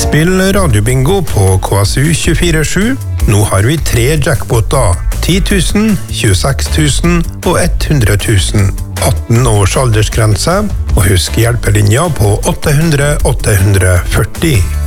Spill radiobingo på KSU 24/7. Nå har vi 3 jackpoter. 10 000, 26 000 og 100 000. 18 års aldersgrense, og husk hjelpelinja på 800 840.